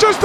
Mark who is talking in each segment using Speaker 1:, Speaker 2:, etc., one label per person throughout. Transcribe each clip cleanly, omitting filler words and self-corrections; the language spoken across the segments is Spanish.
Speaker 1: Manchester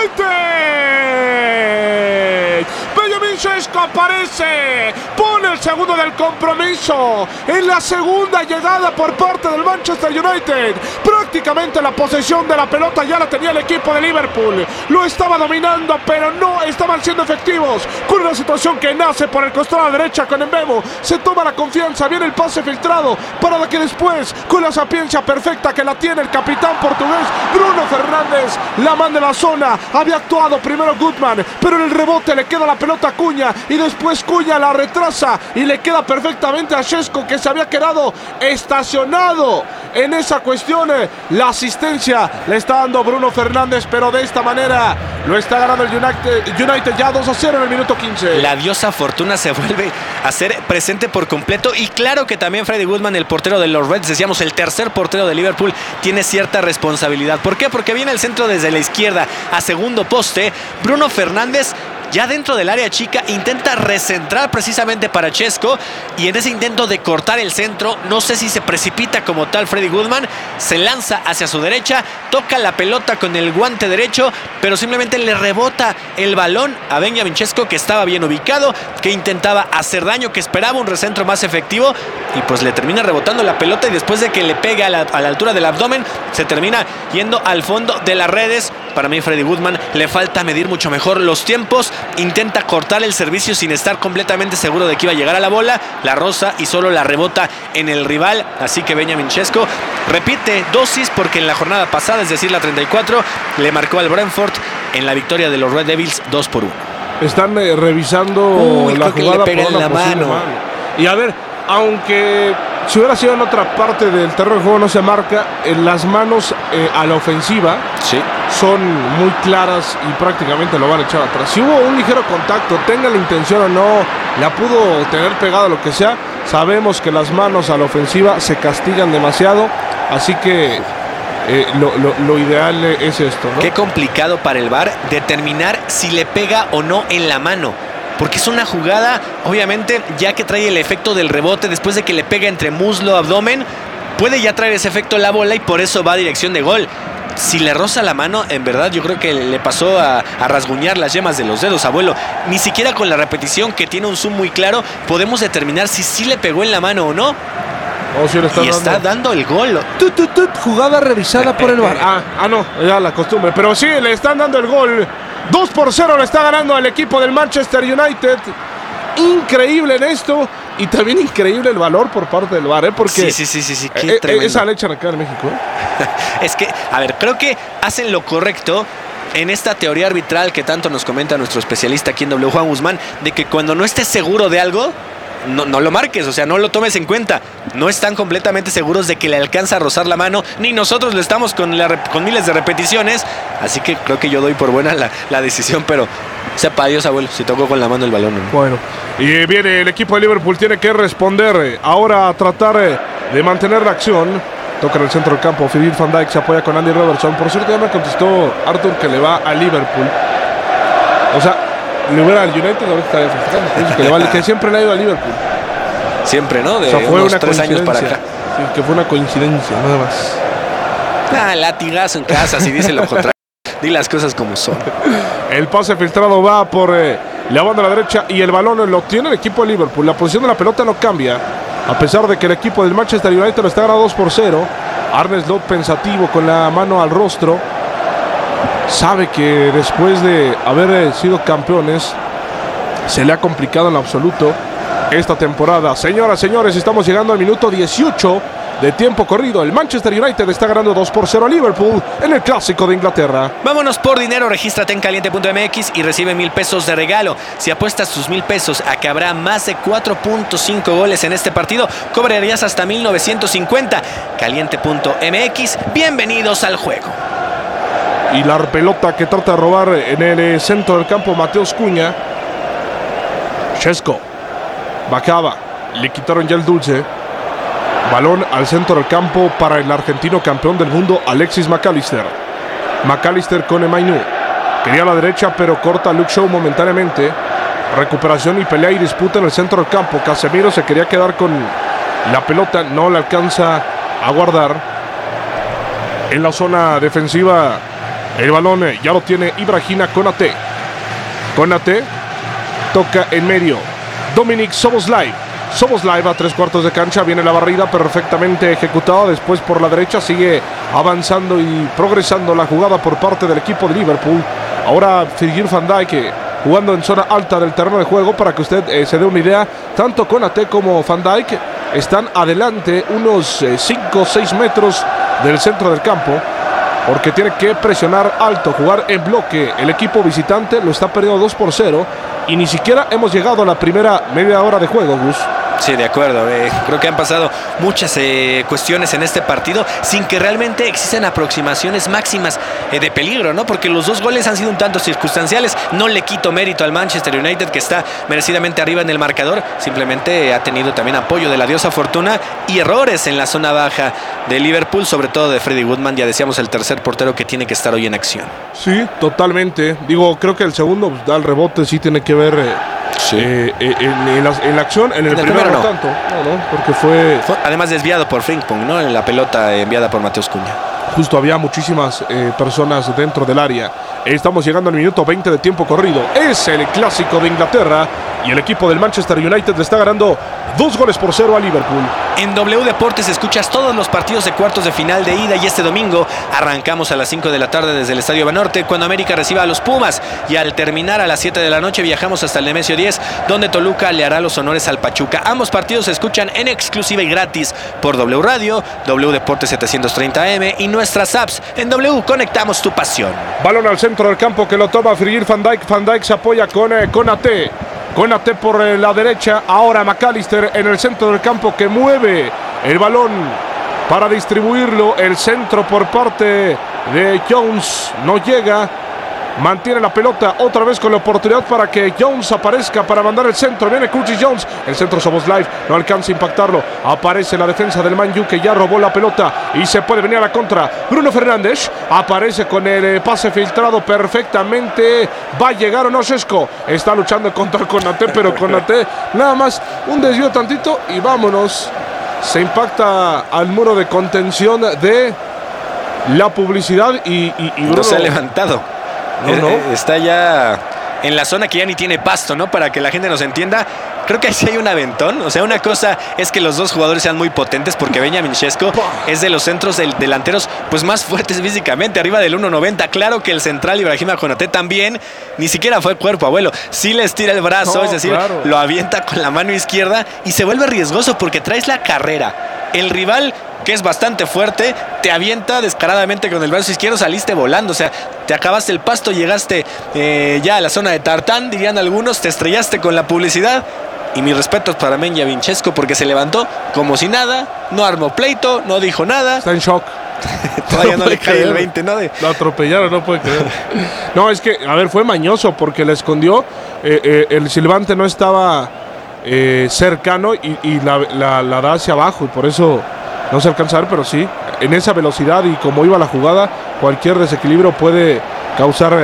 Speaker 1: United. Benjamín Šeško aparece, pone el segundo del compromiso en la segunda llegada por parte del Manchester United. Prácticamente la posesión de la pelota ya la tenía el equipo de Liverpool, lo estaba dominando, pero no estaban siendo efectivos con una situación que nace por el costado a la derecha con Mbemo. Se toma la confianza, viene el pase filtrado para que después, con la sapiencia perfecta que la tiene el capitán portugués Bruno Fernández, la manda de la zona. Había actuado primero Gutman, pero en el rebote le queda la pelota a Cunha y después Cunha la retrasa y le queda perfectamente a Šeško, que se había quedado estacionado en esa cuestión. La asistencia le está dando Bruno Fernández, pero de esta manera lo está ganando el United ya 2-0 en el minuto 15.
Speaker 2: La diosa fortuna se vuelve a ser presente por completo, y claro que también Freddie Gutman, el portero de los Reds, decíamos el tercer portero de Liverpool, tiene cierta responsabilidad. ¿Por qué? Porque viene el centro desde la izquierda a segundo poste. Bruno Fernández, ya dentro del área chica, intenta recentrar precisamente para Šeško, y en ese intento de cortar el centro, no sé si se precipita como tal Freddie Gutman, se lanza hacia su derecha, toca la pelota con el guante derecho, pero simplemente le rebota el balón a Benjamín Šeško, que estaba bien ubicado, que intentaba hacer daño, que esperaba un recentro más efectivo, y pues le termina rebotando la pelota, y después de que le pega a la altura del abdomen, se termina yendo al fondo de las redes. Para mí Freddie Gutman le falta medir mucho mejor los tiempos, intenta cortar el servicio sin estar completamente seguro de que iba a llegar a la bola, la roza y solo la rebota en el rival. Así que Benjamín Šeško repite dosis, porque en la jornada pasada, es decir la 34, le marcó al Brentford en la victoria de los Red Devils 2-1.
Speaker 1: Están revisando la jugada,
Speaker 2: le pega en la mano.
Speaker 1: Y a ver, aunque si hubiera sido en otra parte del terreno de juego no se marca, las manos a la ofensiva
Speaker 2: sí
Speaker 1: son muy claras y prácticamente lo van a echar atrás. Si hubo un ligero contacto, tenga la intención o no, la pudo tener pegada, lo que sea, sabemos que las manos a la ofensiva se castigan demasiado, así que lo ideal es esto, ¿no?
Speaker 2: Qué complicado para el VAR determinar si le pega o no en la mano, porque es una jugada, obviamente, ya que trae el efecto del rebote después de que le pega entre muslo, abdomen, puede ya traer ese efecto la bola y por eso va a dirección de gol. Si le roza la mano, en verdad yo creo que le pasó a rasguñar las yemas de los dedos, abuelo. Ni siquiera con la repetición, que tiene un zoom muy claro, podemos determinar si sí le pegó en la mano o no.
Speaker 1: Oh, sí,
Speaker 2: y está dando el gol.
Speaker 1: Jugada revisada por el VAR. No, ya la costumbre. Pero sí, le están dando el gol. 2-0 le está ganando al equipo del Manchester United. Increíble en esto. Y también increíble el valor por parte del VAR, porque
Speaker 2: sí, qué tremendo.
Speaker 1: Esa le echan acá en México.
Speaker 2: Es que, a ver, creo que hacen lo correcto en esta teoría arbitral que tanto nos comenta nuestro especialista aquí en W, Juan Guzmán, de que cuando no estés seguro de algo, no lo marques, o sea, no lo tomes en cuenta. No están completamente seguros de que le alcanza a rozar la mano, ni nosotros lo estamos con miles de repeticiones, así que creo que yo doy por buena la decisión, pero sepa Dios, abuelo, si tocó con la mano el balón, ¿no?
Speaker 1: Bueno, y viene el equipo de Liverpool, tiene que responder ahora a tratar de mantener la acción. Toca en el centro del campo, Virgil van Dijk se apoya con Andy Robertson. Por cierto, ya me contestó Arthur que le va a Liverpool. O sea, le hubiera al United, ahorita estaría festejando. Que siempre le ha ido a Liverpool.
Speaker 2: Siempre, ¿no? De
Speaker 1: fue
Speaker 2: unos 3 años para acá.
Speaker 1: Sí, que fue una coincidencia, nada más.
Speaker 2: Latigazo en casa, si dice lo contrario. Di las cosas como son.
Speaker 1: El pase filtrado va por la banda a la derecha y el balón lo tiene el equipo de Liverpool. La posición de la pelota no cambia, a pesar de que el equipo del Manchester United lo está ganando 2-0. Arne Slot pensativo con la mano al rostro. Sabe que después de haber sido campeones se le ha complicado en absoluto esta temporada. Señoras, señores, estamos llegando al minuto 18 de tiempo corrido. El Manchester United está ganando 2-0 a Liverpool en el Clásico de Inglaterra.
Speaker 2: Vámonos por dinero, regístrate en caliente.mx y recibe 1,000 pesos de regalo. Si apuestas tus 1,000 pesos a que habrá más de 4.5 goles en este partido, cobrarías hasta 1,950. Caliente.mx, bienvenidos al juego.
Speaker 1: Y la pelota que trata de robar en el centro del campo Mateus Cunha. Šeško bajaba, le quitaron ya el dulce. Balón al centro del campo para el argentino campeón del mundo, Alexis McAllister. McAllister con Mainu. Quería a la derecha, pero corta a Luke Shaw momentáneamente. Recuperación y pelea y disputa en el centro del campo. Casemiro se quería quedar con la pelota, no la alcanza a guardar. En la zona defensiva El balón ya lo tiene Ibrahima Konate. Konate toca en medio. Dominic Szoboszlai. Szoboszlai va a 3/4 de cancha. Viene la barrida perfectamente ejecutada. Después por la derecha sigue avanzando y progresando la jugada por parte del equipo de Liverpool. Ahora Virgil van Dijk jugando en zona alta del terreno de juego. Para que usted se dé una idea, tanto Konate como Van Dijk están adelante unos 5 o 6 metros del centro del campo, porque tiene que presionar alto, jugar en bloque. El equipo visitante lo está perdiendo 2-0 y ni siquiera hemos llegado a la primera media hora de juego, Gus.
Speaker 2: Sí, de acuerdo. Creo que han pasado muchas cuestiones en este partido sin que realmente existan aproximaciones máximas de peligro, ¿no? Porque los dos goles han sido un tanto circunstanciales. No le quito mérito al Manchester United, que está merecidamente arriba en el marcador. Simplemente ha tenido también apoyo de la diosa Fortuna y errores en la zona baja de Liverpool, sobre todo de Freddie Woodman. Ya decíamos, el tercer portero que tiene que estar hoy en acción.
Speaker 1: Sí, totalmente. Digo, creo que el segundo da el rebote, sí tiene que ver... Sí. En la acción, en el primero no tanto, porque fue
Speaker 2: además desviado por Frimpong, ¿no? En la pelota enviada por Mateus Cunha.
Speaker 1: Justo había muchísimas personas dentro del área. Estamos llegando al minuto 20 de tiempo corrido. Es el clásico de Inglaterra y el equipo del Manchester United le está ganando 2-0 a Liverpool.
Speaker 2: En W Deportes escuchas todos los partidos de cuartos de final de ida y este domingo arrancamos a las 5 de la tarde desde el Estadio Banorte cuando América reciba a los Pumas y al terminar a las 7 de la noche viajamos hasta el Nemesio 10 donde Toluca le hará los honores al Pachuca. Ambos partidos se escuchan en exclusiva y gratis por W Radio, W Deportes 730M y nuestras apps. En W conectamos tu pasión.
Speaker 1: Balón al centro del campo que lo toma Virgil van Dijk. Van Dijk se apoya con Konate. Konate por la derecha, ahora McAllister en el centro del campo que mueve el balón para distribuirlo. El centro por parte de Jones no llega, mantiene la pelota otra vez con la oportunidad para que Jones aparezca para mandar el centro. Viene Curtis Jones, el centro Szoboszlai no alcanza a impactarlo. Aparece la defensa del Man U que ya robó la pelota y se puede venir a la contra. Bruno Fernández aparece con el pase filtrado perfectamente. Va a llegar o no Šeško. Está luchando contra Konate, pero Konate nada más un desvío tantito y vámonos. Se impacta al muro de contención de la publicidad y Bruno
Speaker 2: no se ha levantado. No. Está ya en la zona que ya ni tiene pasto, ¿no? Para que la gente nos entienda. Creo que ahí sí hay un aventón. O sea, una cosa es que los dos jugadores sean muy potentes porque Benjamin Šeško es de los centros delanteros pues más fuertes físicamente, arriba del 1.90. Claro que el central Ibrahima Konate también ni siquiera fue cuerpo abuelo. Sí le estira el brazo, es decir, claro, lo avienta con la mano izquierda y se vuelve riesgoso porque traes la carrera. El rival, que es bastante fuerte, te avienta descaradamente con el brazo izquierdo, saliste volando, o sea, te acabaste el pasto, llegaste ya a la zona de tartán, dirían algunos, te estrellaste con la publicidad. Y mis respetos para Benjamin Šeško porque se levantó como si nada, no armó pleito, no dijo nada.
Speaker 1: Está en shock.
Speaker 2: Todavía no le cae el 20, ¿no?
Speaker 1: Lo atropellaron, no puede creer. No, es que, a ver, fue mañoso porque le escondió, el silbante no estaba cercano y la da hacia abajo y por eso no se alcanza a ver, pero sí, en esa velocidad y como iba la jugada, cualquier desequilibrio puede causar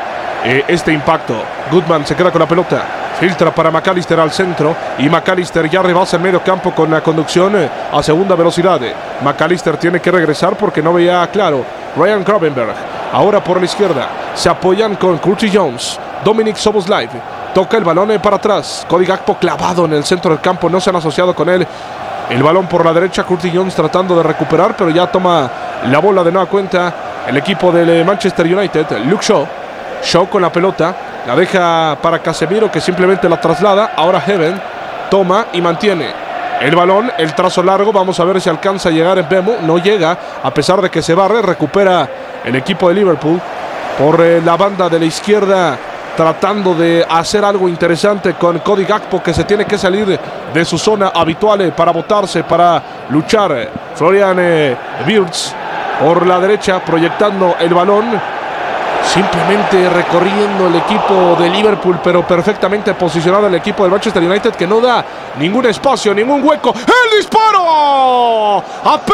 Speaker 1: este impacto. Goodman se queda con la pelota, filtra para McAllister al centro y McAllister ya rebasa el medio campo con la conducción a segunda velocidad. McAllister tiene que regresar porque no veía claro. Ryan Gravenberch ahora por la izquierda, se apoyan con Curtis Jones. Dominic Szoboszlai toca el balón para atrás. Cody Gakpo clavado en el centro del campo, no se han asociado con él. El balón por la derecha, Curtis Jones tratando de recuperar, pero ya toma la bola de nueva cuenta el equipo del Manchester United. Luke Shaw con la pelota, la deja para Casemiro que simplemente la traslada. Ahora Heaven toma y mantiene el balón, el trazo largo. Vamos a ver si alcanza a llegar en Mbeumo. No llega, a pesar de que se barre. Recupera el equipo de Liverpool por la banda de la izquierda, tratando de hacer algo interesante con Cody Gakpo, que se tiene que salir de su zona habitual para botarse, para luchar. Florian Wirtz por la derecha, proyectando el balón. Simplemente recorriendo el equipo de Liverpool, pero perfectamente posicionado el equipo del Manchester United, que no da ningún espacio, ningún hueco. ¡El disparo!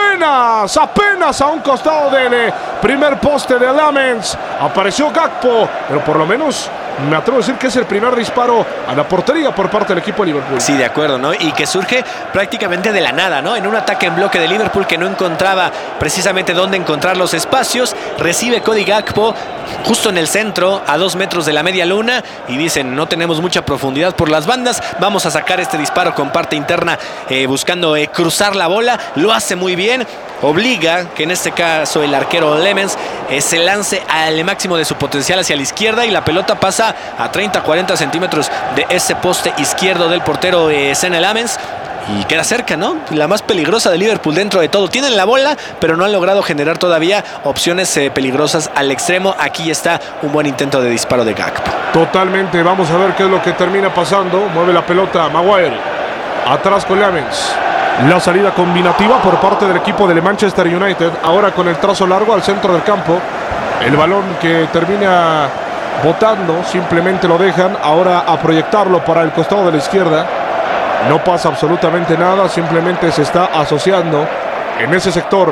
Speaker 1: Apenas a un costado del primer poste de Lamens. Apareció Gakpo, pero por lo menos me atrevo a decir que es el primer disparo a la portería por parte del equipo de Liverpool.
Speaker 2: Sí, de acuerdo, ¿no? Y que surge prácticamente de la nada, ¿no? En un ataque en bloque de Liverpool que no encontraba precisamente dónde encontrar los espacios, recibe Cody Gakpo justo en el centro, a 2 metros de la media luna, y dicen, no tenemos mucha profundidad por las bandas, vamos a sacar este disparo con parte interna, buscando cruzar la bola. Lo hace muy bien, obliga que en este caso el arquero Lemens se lance al máximo de su potencial hacia la izquierda, y la pelota pasa a 30-40 centímetros de ese poste izquierdo del portero Senne Lammens. Y queda cerca, ¿no? La más peligrosa de Liverpool dentro de todo. Tienen la bola, pero no han logrado generar todavía opciones peligrosas al extremo. Aquí está un buen intento de disparo de Gakpo.
Speaker 1: Totalmente, vamos a ver qué es lo que termina pasando. Mueve la pelota Maguire. Atrás con Lammens. La salida combinativa por parte del equipo del Manchester United. Ahora con el trazo largo al centro del campo. El balón que termina botando, simplemente lo dejan. Ahora a proyectarlo para el costado de la izquierda. No pasa absolutamente nada, simplemente se está asociando en ese sector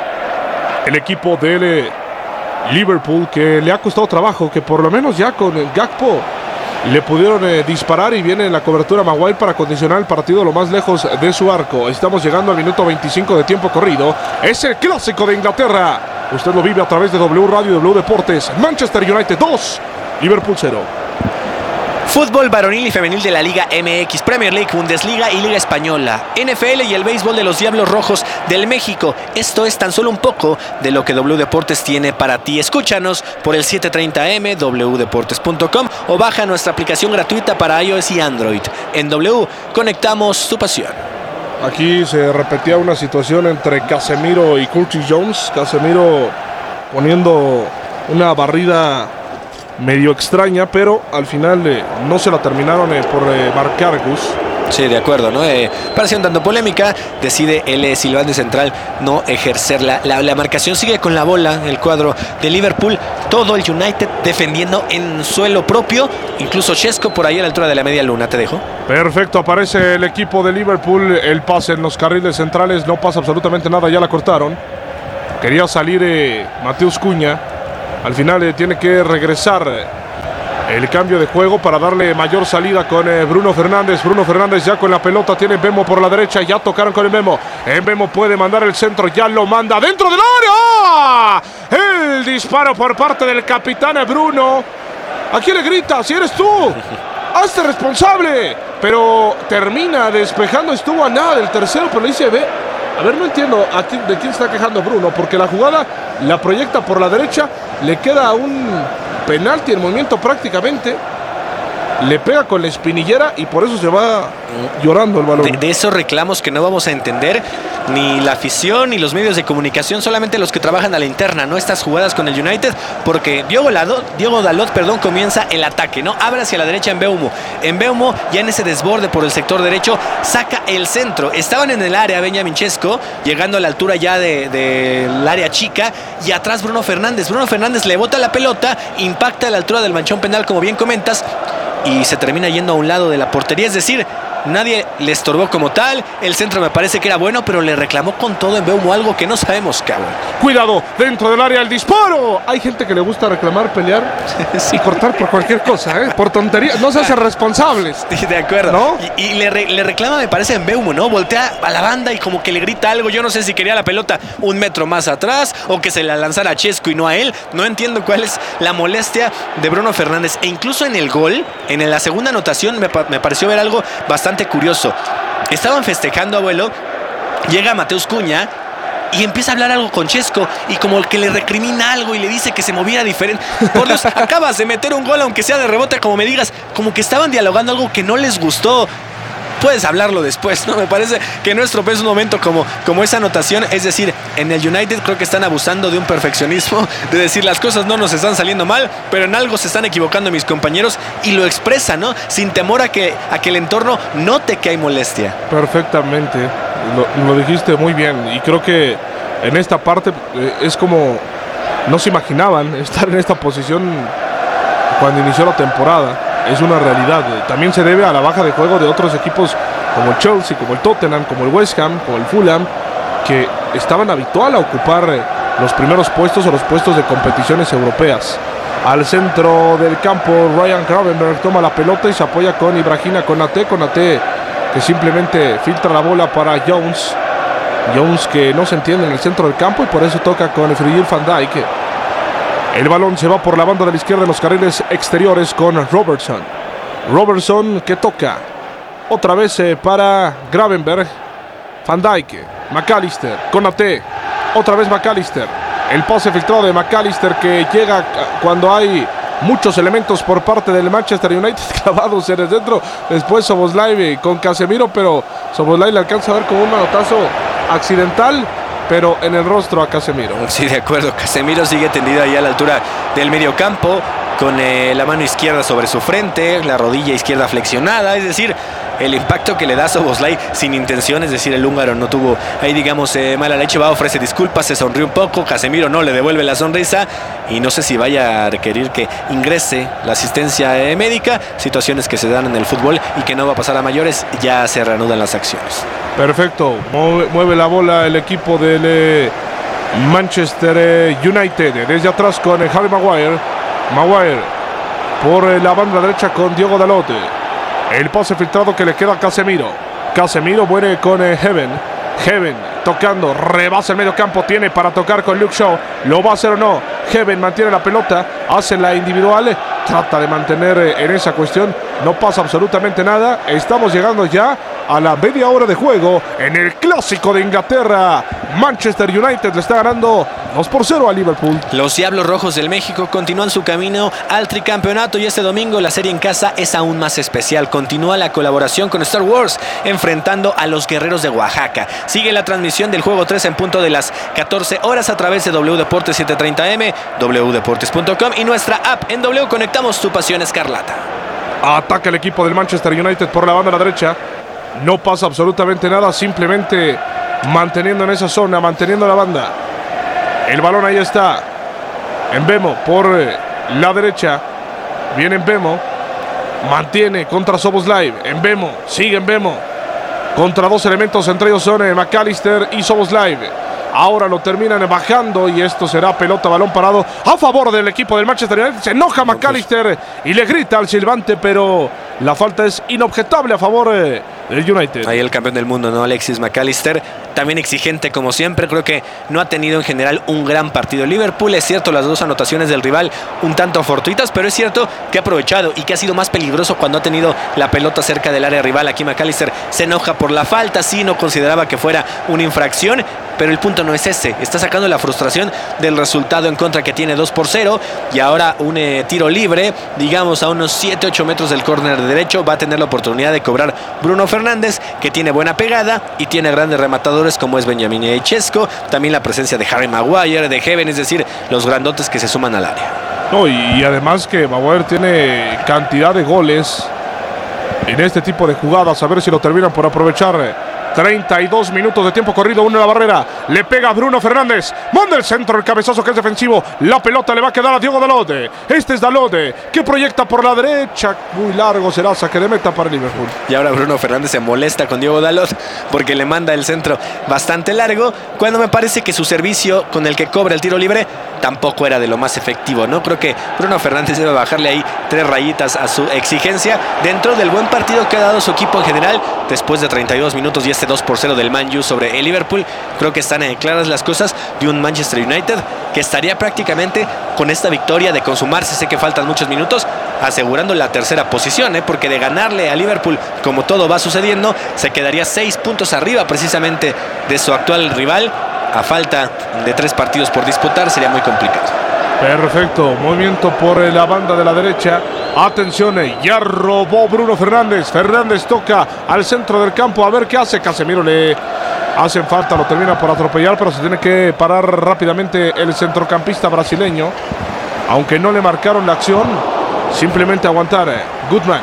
Speaker 1: el equipo de Liverpool, que le ha costado trabajo, que por lo menos ya con el Gakpo le pudieron disparar, y viene la cobertura Maguire para condicionar el partido lo más lejos de su arco. Estamos llegando al minuto 25 de tiempo corrido. Es el clásico de Inglaterra. Usted lo vive a través de W Radio y W Deportes. Manchester United 2, Liverpool 0.
Speaker 2: Fútbol varonil y femenil de la Liga MX, Premier League, Bundesliga y Liga Española, NFL y el béisbol de los Diablos Rojos del México. Esto es tan solo un poco de lo que W Deportes tiene para ti. Escúchanos por el 730M, wdeportes.com, o baja nuestra aplicación gratuita para iOS y Android. En W, conectamos tu pasión.
Speaker 1: Aquí se repetía una situación entre Casemiro y Curtis Jones. Casemiro poniendo una barrida medio extraña, pero al final no se la terminaron por marcar, Gus.
Speaker 2: Sí, de acuerdo, ¿no? Pareció un tanto polémica. Decide el silbante central no ejercerla. La marcación sigue con la bola, el cuadro de Liverpool. Todo el United defendiendo en suelo propio. Incluso Šeško por ahí a la altura de la media luna. Te dejo.
Speaker 1: Perfecto, aparece el equipo de Liverpool. El pase en los carriles centrales, no pasa absolutamente nada, ya la cortaron. Quería salir Mateus Cunha. Al final tiene que regresar el cambio de juego para darle mayor salida con Bruno Fernández. Bruno Fernández ya con la pelota, tiene Mbemo por la derecha, ya tocaron con Mbemo. Mbemo puede mandar el centro, ya lo manda dentro del área. El disparo por parte del capitán Bruno. ¿A quién le grita? Si eres tú, hazte responsable. Pero termina despejando, estuvo a nada del tercero, pero le dice, ve. A ver, no entiendo de quién está quejando Bruno, porque la jugada la proyecta por la derecha, le queda un penalti en movimiento prácticamente, le pega con la espinillera y por eso se va llorando el balón.
Speaker 2: De esos reclamos que no vamos a entender ni la afición ni los medios de comunicación, solamente los que trabajan a la interna, ¿no? Estas jugadas con el United, porque Diogo Dalot, comienza el ataque, ¿no? Abre hacia la derecha en Mbeumo, ya en ese desborde por el sector derecho, saca el centro. Estaban en el área Benjamin Šeško, llegando a la altura ya del área chica, y atrás Bruno Fernández. Bruno Fernández le bota la pelota, impacta a la altura del manchón penal, como bien comentas, y se termina yendo a un lado de la portería. Es decir, nadie le estorbó como tal. El centro me parece que era bueno, pero le reclamó con todo en Mbeumo, algo que no sabemos, cabrón.
Speaker 1: Cuidado, dentro del área el disparo. Hay gente que le gusta reclamar, pelear y cortar por cualquier cosa, por tonterías. No se hacen responsables.
Speaker 2: Sí, de acuerdo, ¿no? Y le reclama, me parece, en Mbeumo, ¿no? Voltea a la banda y como que le grita algo. Yo no sé si quería la pelota un metro más atrás o que se la lanzara a Šeško y no a él. No entiendo cuál es la molestia de Bruno Fernández. E incluso en el gol, en la segunda anotación, me pareció ver algo bastante curioso. Estaban festejando, abuelo. Llega Mateus Cunha y empieza a hablar algo con Šeško, y como el que le recrimina algo y le dice que se moviera diferente. Por Dios, acabas de meter un gol, aunque sea de rebote, como me digas. Como que estaban dialogando algo que no les gustó. Puedes hablarlo después, ¿no? Me parece que no estropes un momento como esa anotación. Es decir, en el United creo que están abusando de un perfeccionismo, de decir las cosas no nos están saliendo mal, pero en algo se están equivocando mis compañeros, y lo expresan, ¿no? Sin temor a que el entorno note que hay molestia.
Speaker 1: Perfectamente, lo dijiste muy bien, y creo que en esta parte es como no se imaginaban estar en esta posición cuando inició la temporada. Es una realidad. También se debe a la baja de juego de otros equipos como el Chelsea, como el Tottenham, como el West Ham, como el Fulham, que estaban habitual a ocupar los primeros puestos o los puestos de competiciones europeas. al centro del campo. Ryan Gravenberch toma la pelota y se apoya con Ibrahima Konate. Konate que simplemente filtra la bola para Jones. Jones que no se entiende en el centro del campo y por eso toca con Virgil van Dijk. El balón se va por la banda de la izquierda en los carriles exteriores con Robertson. Robertson que toca otra vez para Gravenberch. Van Dijk, McAllister, Konate, otra vez McAllister. El pase filtrado de McAllister que llega cuando hay muchos elementos por parte del Manchester United clavados en el centro. Después Szoboszlai con Casemiro, pero Szoboszlai le alcanza a ver como un manotazo accidental, pero en el rostro a Casemiro.
Speaker 2: Sí, de acuerdo. Casemiro sigue tendido ahí a la altura del medio campo, con la mano izquierda sobre su frente, la rodilla izquierda flexionada, es decir, el impacto que le da Szoboszlai sin intención, es decir, el húngaro no tuvo ahí, digamos, mala leche, va, ofrece disculpas, se sonrió un poco, Casemiro no le devuelve la sonrisa y no sé si vaya a requerir que ingrese la asistencia médica, situaciones que se dan en el fútbol y que no va a pasar a mayores, ya se reanudan las acciones.
Speaker 1: Perfecto, mueve la bola el equipo del Manchester United, desde atrás con Harry Maguire. Maguire por la banda derecha con Diogo Dalot. El pase filtrado que le queda a Casemiro. Casemiro muere con Heaven. Heaven tocando, rebasa el medio campo, tiene para tocar con Luke Shaw. ¿Lo va a hacer o no? Heaven mantiene la pelota, hace la individual, trata de mantener en esa cuestión. No pasa absolutamente nada. Estamos llegando ya a la media hora de juego en el clásico de Inglaterra. Manchester United le está ganando 2-0 a Liverpool.
Speaker 2: Los Diablos Rojos del México continúan su camino al tricampeonato y este domingo la serie en casa es aún más especial. Continúa la colaboración con Star Wars enfrentando a los Guerreros de Oaxaca. Sigue la transmisión del juego 3 en punto de las 14 horas a través de W Deportes 730M, wdeportes.com y nuestra app. En W conectamos tu pasión escarlata.
Speaker 1: Ataca el equipo del Manchester United por la banda de la derecha. No pasa absolutamente nada, simplemente manteniendo en esa zona, manteniendo la banda. El balón ahí está. Mbemo por la derecha. Viene Mbemo. Mantiene contra Szoboszlai. Mbemo, sigue Mbemo. Contra dos elementos, entre ellos son McAllister y Szoboszlai. Ahora lo terminan bajando y esto será pelota, balón parado a favor del equipo del Manchester United. Se enoja McAllister y le grita al silbante, pero la falta es inobjetable a favor del United.
Speaker 2: Ahí el campeón del mundo, ¿no? Alexis McAllister, también exigente como siempre. Creo que no ha tenido en general un gran partido. Liverpool, es cierto, las dos anotaciones del rival un tanto fortuitas, pero es cierto que ha aprovechado y que ha sido más peligroso cuando ha tenido la pelota cerca del área rival. Aquí McAllister se enoja por la falta, sí, no consideraba que fuera una infracción, pero el punto no es ese. Está sacando la frustración del resultado en contra que tiene 2-0 y ahora un tiro libre, digamos a unos 7-8 metros del córner de derecho, va a tener la oportunidad de cobrar Bruno Fernández, que tiene buena pegada y tiene grandes rematadores como es Benjamín Echesko, también la presencia de Harry Maguire, de Heaven, es decir, los grandotes que se suman al área.
Speaker 1: No, y además que Maguire tiene cantidad de goles en este tipo de jugadas, a ver si lo terminan por aprovechar. 32 minutos de tiempo corrido, uno en la barrera, le pega a Bruno Fernández, manda el centro, el cabezazo que es defensivo, la pelota le va a quedar a Diogo Dalot. Este es Dalot, que proyecta por la derecha, muy largo será, saque de meta para Liverpool.
Speaker 2: Y ahora Bruno Fernández se molesta con Diogo Dalot porque le manda el centro bastante largo, cuando me parece que su servicio con el que cobra el tiro libre tampoco era de lo más efectivo, ¿no? Creo que Bruno Fernández debe bajarle ahí 3 rayitas a su exigencia dentro del buen partido que ha dado su equipo en general después de 32 minutos y este 2-0 del Man U sobre el Liverpool. Creo que están claras las cosas de un Manchester United que estaría prácticamente con esta victoria de consumarse, sé que faltan muchos minutos, asegurando la tercera posición, porque de ganarle a Liverpool, como todo va sucediendo, se quedaría 6 puntos arriba precisamente de su actual rival. A falta de 3 partidos por disputar sería muy complicado.
Speaker 1: Perfecto, movimiento por la banda de la derecha. Atención, ya robó Bruno Fernández. Fernández toca al centro del campo, a ver qué hace. Casemiro le hacen falta, lo termina por atropellar, pero se tiene que parar rápidamente el centrocampista brasileño. Aunque no le marcaron la acción, simplemente aguantar. Goodman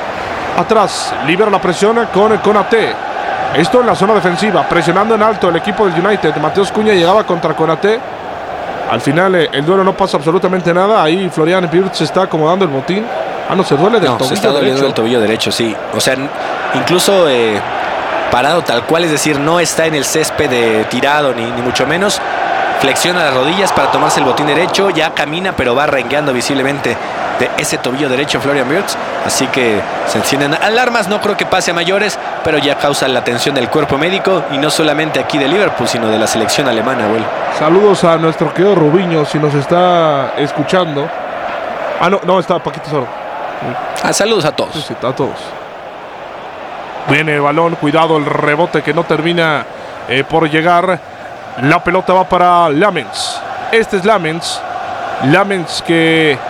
Speaker 1: atrás, libera la presión con Konate. Esto en la zona defensiva, presionando en alto el equipo del United. Mateus Cunha llegaba contra Konate. Al final el duelo no pasa absolutamente nada. Ahí Florian Wirtz se está acomodando el botín. No, se duele del tobillo
Speaker 2: se está doliendo
Speaker 1: derecho.
Speaker 2: el tobillo derecho, sí. O sea, incluso parado tal cual, es decir, no está en el césped tirado ni mucho menos. flexiona las rodillas para tomarse el botín derecho, ya camina pero va rengueando visiblemente de ese tobillo derecho Florian Wirtz, así que se encienden alarmas, no creo que pase a mayores, pero ya causa la atención del cuerpo médico y no solamente aquí de Liverpool, sino de la selección alemana, abuelo.
Speaker 1: Saludos a nuestro querido Rubiño, si nos está escuchando. No, está Paquito Soro.
Speaker 2: Saludos a todos.
Speaker 1: Sí, a todos. Viene el balón, cuidado el rebote que no termina por llegar. La pelota va para Lamens. Este es Lamens. Lamens que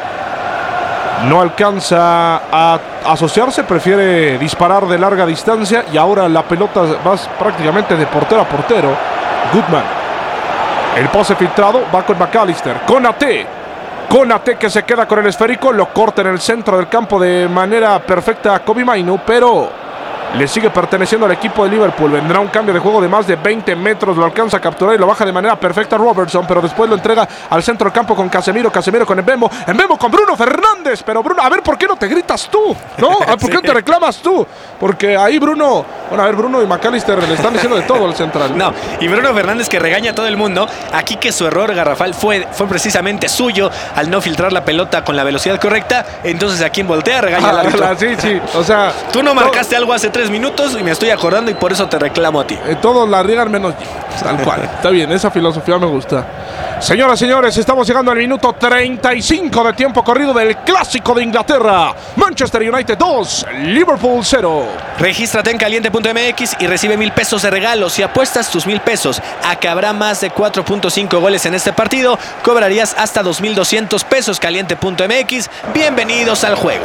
Speaker 1: no alcanza a asociarse, prefiere disparar de larga distancia y ahora la pelota va prácticamente de portero a portero. Goodman. El pase filtrado va con McAllister. Konate que se queda con el esférico, lo corta en el centro del campo de manera perfecta a Kobbie Mainoo, pero le sigue perteneciendo al equipo de Liverpool. Vendrá un cambio de juego de más de 20 metros, lo alcanza a capturar y lo baja de manera perfecta Robertson, pero después lo entrega al centro del campo con Casemiro con Mbemo con Bruno Fernández, pero Bruno, a ver, ¿por qué no te gritas tú? ¿No? ¿Por qué no te reclamas tú? Porque ahí Bruno y McAllister le están diciendo de todo al central.
Speaker 2: No, y Bruno Fernández que regaña a todo el mundo, aquí que su error garrafal fue precisamente suyo al no filtrar la pelota con la velocidad correcta, entonces a quien voltea regaña al árbitro.
Speaker 1: Sí, o sea,
Speaker 2: tú no marcaste algo hace 3 minutos y me estoy acordando y por eso te reclamo a ti.
Speaker 1: Todos la riegan menos yo, tal cual. Está bien, esa filosofía me gusta. Señoras y señores, estamos llegando al minuto 35 de tiempo corrido del Clásico de Inglaterra. Manchester United 2, Liverpool 0.
Speaker 2: Regístrate en caliente.mx y recibe 1,000 pesos de regalo. Si apuestas tus 1,000 pesos a que habrá más de 4.5 goles en este partido, cobrarías hasta 2,200 pesos. Caliente.mx, bienvenidos al juego.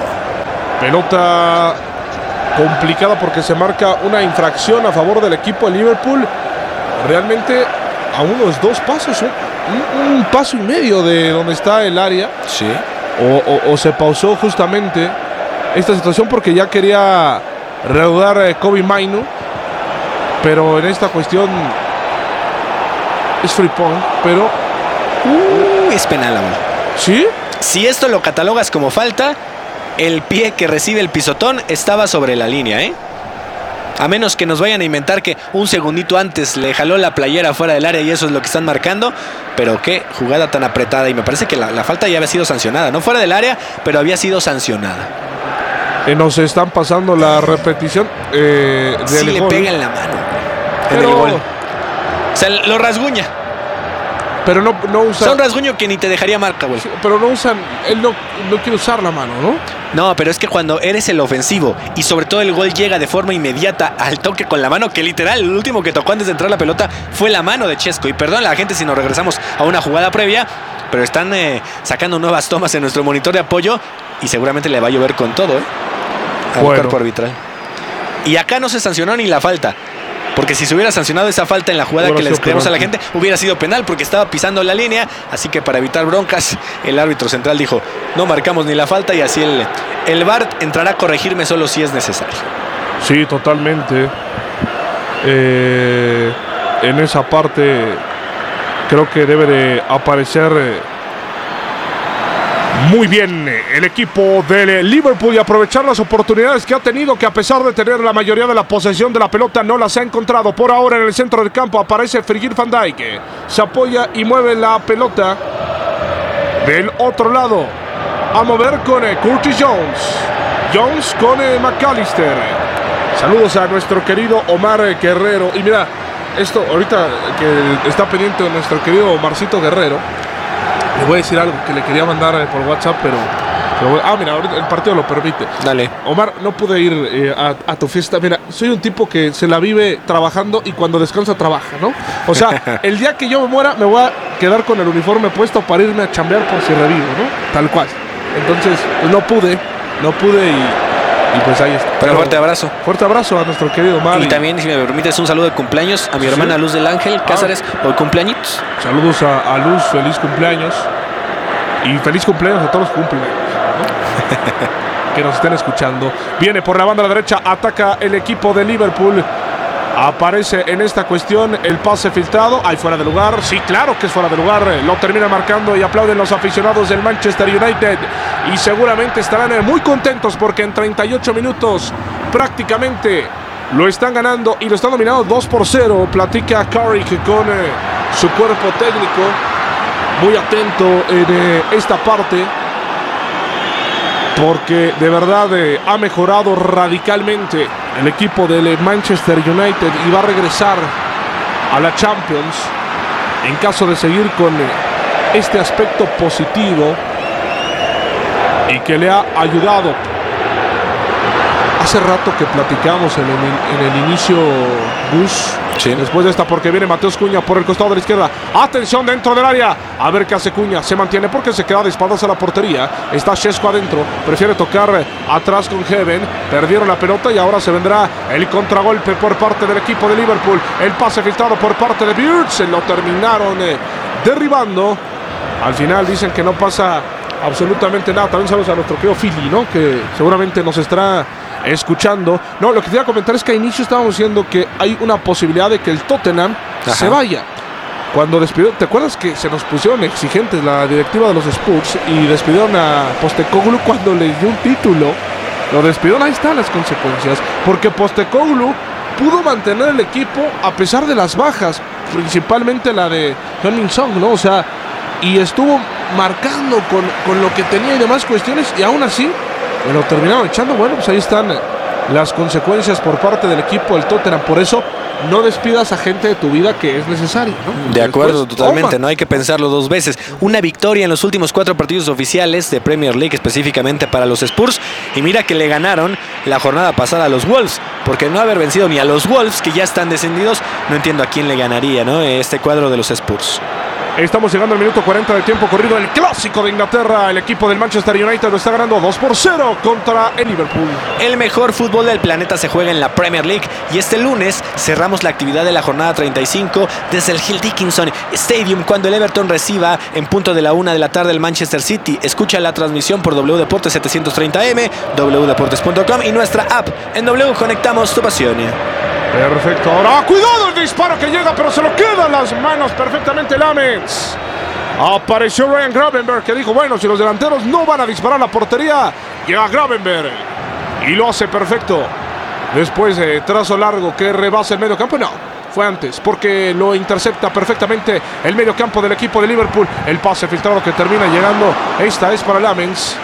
Speaker 1: Pelota complicada porque se marca una infracción a favor del equipo de Liverpool. Realmente a unos 2 pasos, un paso y medio de donde está el área.
Speaker 2: Sí.
Speaker 1: O se pausó justamente esta situación porque ya quería reanudar Kobbie Mainoo, pero en esta cuestión es free point, pero
Speaker 2: es penal, amor.
Speaker 1: ¿Sí?
Speaker 2: Si esto lo catalogas como falta, el pie que recibe el pisotón estaba sobre la línea, a menos que nos vayan a inventar que un segundito antes le jaló la playera fuera del área y eso es lo que están marcando. Pero qué jugada tan apretada. Y me parece que la falta ya había sido sancionada. No fuera del área, pero había sido sancionada.
Speaker 1: Nos están pasando la repetición del
Speaker 2: sí, le
Speaker 1: gol.
Speaker 2: pega en la mano en el gol. O sea, lo rasguña.
Speaker 1: Pero no usa.
Speaker 2: Son rasguño que ni te dejaría marca, güey.
Speaker 1: Sí, pero no usan. Él no quiere usar la mano, ¿no?
Speaker 2: No, pero es que cuando eres el ofensivo y sobre todo el gol llega de forma inmediata al toque con la mano, que literal el último que tocó antes de entrar la pelota fue la mano de Chesco. Y perdón a la gente si nos regresamos a una jugada previa, pero están sacando nuevas tomas en nuestro monitor de apoyo y seguramente le va a llover con todo, al cuerpo arbitral. Y acá no se sancionó ni la falta. Porque si se hubiera sancionado esa falta en la jugada que le explicamos a la gente, hubiera sido penal porque estaba pisando la línea. Así que para evitar broncas, el árbitro central dijo, no marcamos ni la falta y así el VAR entrará a corregirme solo si es necesario.
Speaker 1: Sí, totalmente. En esa parte creo que debe de aparecer muy bien el equipo de Liverpool y aprovechar las oportunidades que ha tenido, que a pesar de tener la mayoría de la posesión de la pelota no las ha encontrado. Por ahora en el centro del campo aparece Virgil van Dijk, se apoya y mueve la pelota del otro lado a mover con Curtis Jones con McAllister. Saludos a nuestro querido Omar Guerrero. Y mira, esto ahorita que está pendiente de nuestro querido Omarcito Guerrero, le voy a decir algo que le quería mandar por WhatsApp, pero mira, ahorita el partido lo permite.
Speaker 2: Dale.
Speaker 1: Omar, no pude ir a tu fiesta. Mira, soy un tipo que se la vive trabajando y cuando descansa trabaja, ¿no? O sea, el día que yo me muera me voy a quedar con el uniforme puesto para irme a chambear por si revivo, ¿no? Tal cual. Entonces, pues no pude y pues ahí está.
Speaker 2: Pero fuerte abrazo.
Speaker 1: Fuerte abrazo a nuestro querido Omar.
Speaker 2: Y también, si me permites, un saludo de cumpleaños a mi hermana Luz del Ángel Cázares, hoy cumpleañitos.
Speaker 1: Saludos a Luz, feliz cumpleaños. Y feliz cumpleaños a todos los cumpleaños, ¿no? Que nos estén escuchando. Viene por la banda derecha, ataca el equipo de Liverpool. Aparece en esta cuestión el pase filtrado. Hay fuera de lugar. Sí, claro que es fuera de lugar. Lo termina marcando y aplauden los aficionados del Manchester United. Y seguramente estarán muy contentos porque en 38 minutos prácticamente lo están ganando y lo están dominando 2-0. Platica Carrick con su cuerpo técnico muy atento en esta parte, porque de verdad ha mejorado radicalmente el equipo del Manchester United y va a regresar a la Champions en caso de seguir con este aspecto positivo y que le ha ayudado. Hace rato que platicamos en el inicio, Gus.
Speaker 2: Sí.
Speaker 1: Después de esta, porque viene Mateus Cunha por el costado de la izquierda. Atención dentro del área. A ver qué hace Cunha. Se mantiene porque se queda de espaldas a la portería. Está Šeško adentro. Prefiere tocar atrás con Heaven. Perdieron la pelota y ahora se vendrá el contragolpe por parte del equipo de Liverpool. El pase filtrado por parte de Beard. Se lo terminaron derribando. Al final dicen que no pasa absolutamente nada. También saludos a nuestro querido Philly, ¿no? Que seguramente nos estará escuchando. No, lo que quería comentar es que a inicio estábamos diciendo que hay una posibilidad de que el Tottenham se vaya. Cuando despidió, ¿te acuerdas que se nos pusieron exigentes la directiva de los Spurs y despidieron a Postecoglou cuando les dio un título? Lo despidieron, ahí están las consecuencias, porque Postecoglou pudo mantener el equipo a pesar de las bajas, principalmente la de Heung-min Son, ¿no? O sea, y estuvo marcando con lo que tenía y demás cuestiones, y aún así lo terminaron echando. Bueno, pues ahí están las consecuencias por parte del equipo del Tottenham. Por eso no despidas a gente de tu vida que es necesario, ¿no?
Speaker 2: De acuerdo, totalmente, no hay que pensarlo dos veces. Una victoria en los últimos 4 partidos oficiales de Premier League, específicamente para los Spurs, y mira que le ganaron la jornada pasada a los Wolves, porque no haber vencido ni a los Wolves, que ya están descendidos, no entiendo a quién le ganaría, ¿no? Este cuadro de los Spurs.
Speaker 1: Estamos llegando al minuto 40 de tiempo corrido. El clásico de Inglaterra. El equipo del Manchester United lo está ganando 2-0 contra el Liverpool.
Speaker 2: El mejor fútbol del planeta se juega en la Premier League y este lunes cerramos la actividad de la jornada 35 desde el Hill Dickinson Stadium cuando el Everton reciba en punto de la 1 de la tarde el Manchester City. Escucha la transmisión por W Deportes 730M, wdeportes.com y nuestra app. En W conectamos tu pasión.
Speaker 1: Perfecto, ahora cuidado el disparo que llega, pero se lo quedan las manos perfectamente Lamens. Apareció Ryan Gravenberch, que dijo, bueno, si los delanteros no van a disparar a la portería, llega Gravenberch y lo hace perfecto. Después de trazo largo que rebasa el medio campo, no, fue antes, porque lo intercepta perfectamente el medio campo del equipo de Liverpool. El pase filtrado que termina llegando, esta es para Lamens,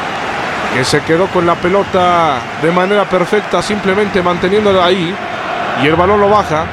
Speaker 1: que se quedó con la pelota de manera perfecta, simplemente manteniéndola ahí. Y el balón lo baja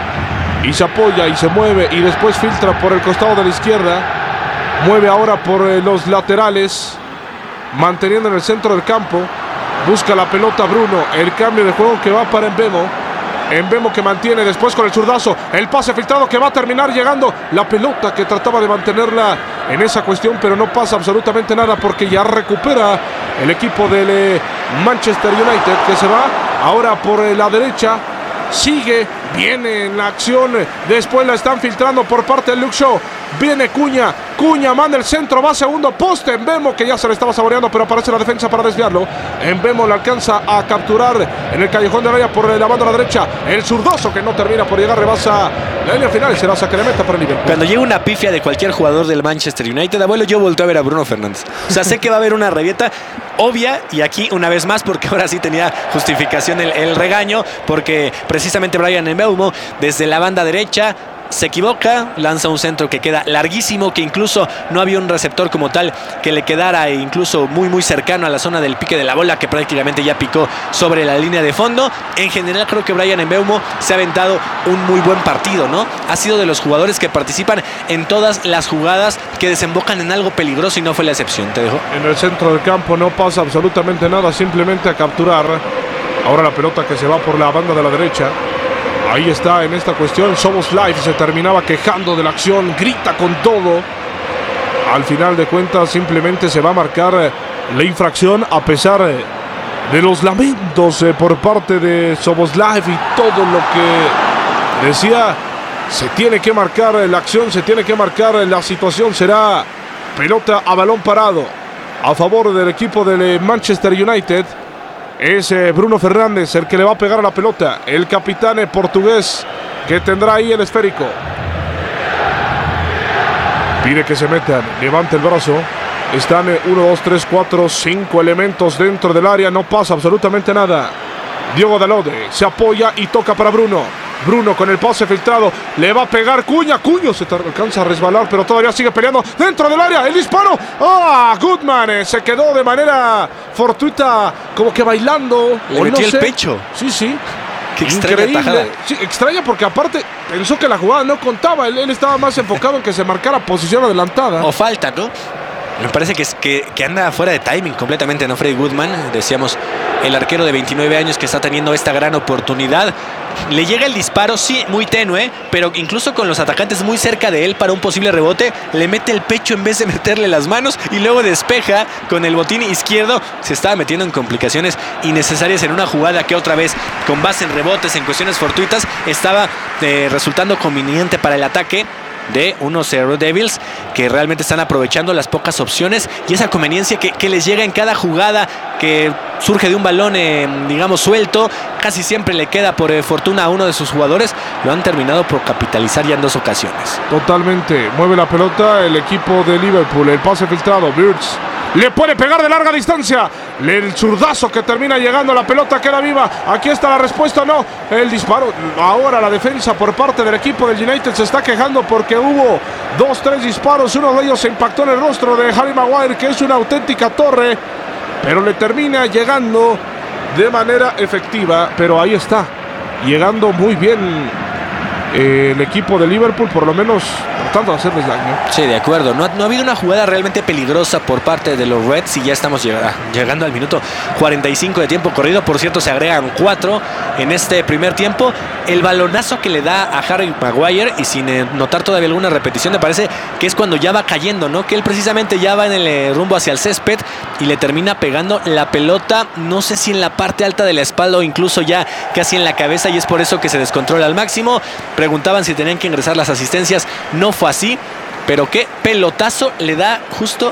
Speaker 1: y se apoya y se mueve y después filtra por el costado de la izquierda. Mueve ahora por los laterales, manteniendo en el centro del campo. Busca la pelota Bruno. El cambio de juego que va para Mbemo. Mbemo que mantiene después con el zurdazo. El pase filtrado que va a terminar llegando. La pelota que trataba de mantenerla en esa cuestión, pero no pasa absolutamente nada porque ya recupera el equipo del Manchester United, que se va ahora por la derecha. Sigue, viene en la acción, después la están filtrando por parte de Luke Shaw. Viene Cunha, Cunha manda el centro, va a segundo poste. Mbemo que ya se le estaba saboreando, pero aparece la defensa para desviarlo. Mbemo le alcanza a capturar en el callejón de la área por la banda a la derecha. El zurdoso que no termina por llegar, rebasa la línea final y será saque de meta para el Liverpool.
Speaker 2: Cuando llega una pifia de cualquier jugador del Manchester United, abuelo, yo volteo a ver a Bruno Fernández. O sea, sé que va a haber una revieta obvia, y aquí una vez más, porque ahora sí tenía justificación el regaño, porque precisamente Bryan Mbeumo desde la banda derecha se equivoca, lanza un centro que queda larguísimo, que incluso no había un receptor como tal que le quedara incluso muy cercano a la zona del pique de la bola, que prácticamente ya picó sobre la línea de fondo. En general creo que Bryan Mbeumo se ha aventado un muy buen partido, ¿no? Ha sido de los jugadores que participan en todas las jugadas que desembocan en algo peligroso y no fue la excepción. Te dejo.
Speaker 1: En el centro del campo no pasa absolutamente nada, simplemente a capturar. Ahora la pelota que se va por la banda de la derecha. Ahí está en esta cuestión. Szoboszlai se terminaba quejando de la acción, grita con todo. Al final de cuentas simplemente se va a marcar la infracción a pesar de los lamentos por parte de Szoboszlai y todo lo que decía. Se tiene que marcar la acción, se tiene que marcar la situación. Será pelota a balón parado a favor del equipo del Manchester United. Es Bruno Fernández el que le va a pegar a la pelota. El capitán portugués que tendrá ahí el esférico. Pide que se metan. Levanta el brazo. Están 1, 2, 3, 4, 5 elementos dentro del área. No pasa absolutamente nada. Diogo Dalot se apoya y toca para Bruno. Bruno con el pase filtrado. Le va a pegar Cuña. Cuño se alcanza a resbalar, pero todavía sigue peleando dentro del área. El disparo. Goodman se quedó de manera fortuita, como que bailando.
Speaker 2: Le metió el pecho.
Speaker 1: Sí.
Speaker 2: Qué extraña tajada.
Speaker 1: Sí, extraña porque aparte pensó que la jugada no contaba. Él estaba más enfocado en que se marcara posición adelantada.
Speaker 2: O falta, ¿no? Me parece que anda fuera de timing completamente, ¿no? Freddy Goodman, decíamos, el arquero de 29 años que está teniendo esta gran oportunidad. Le llega el disparo, sí, muy tenue, pero incluso con los atacantes muy cerca de él para un posible rebote, le mete el pecho en vez de meterle las manos y luego despeja con el botín izquierdo. Se estaba metiendo en complicaciones innecesarias en una jugada que otra vez, con base en rebotes, en cuestiones fortuitas, estaba resultando conveniente para el ataque de unos Red Devils que realmente están aprovechando las pocas opciones y esa conveniencia que les llega en cada jugada que surge de un balón, digamos, suelto. Casi siempre le queda por fortuna a uno de sus jugadores. Lo han terminado por capitalizar ya en 2 ocasiones.
Speaker 1: Totalmente. Mueve la pelota el equipo de Liverpool. El pase filtrado. Birds le puede pegar de larga distancia. El zurdazo que termina llegando. La pelota queda viva. Aquí está la respuesta. No. El disparo. Ahora la defensa por parte del equipo del United se está quejando porque hubo 2-3 disparos. Uno de ellos se impactó en el rostro de Harry Maguire, que es una auténtica torre. Pero le termina llegando de manera efectiva. Pero ahí está. Llegando muy bien el equipo de Liverpool, por lo menos tratando de hacerles daño.
Speaker 2: Sí, de acuerdo. No ha habido una jugada realmente peligrosa por parte de los Reds y ya estamos llegando al minuto 45 de tiempo corrido. Por cierto, se agregan 4 en este primer tiempo. El balonazo que le da a Harry Maguire, y sin notar todavía alguna repetición, me parece que es cuando ya va cayendo, ¿no? Que él precisamente ya va en el rumbo hacia el césped y le termina pegando la pelota, no sé si en la parte alta de la espalda o incluso ya casi en la cabeza, y es por eso que se descontrola al máximo. Preguntaban si tenían que ingresar las asistencias, no fue así, pero qué pelotazo le da justo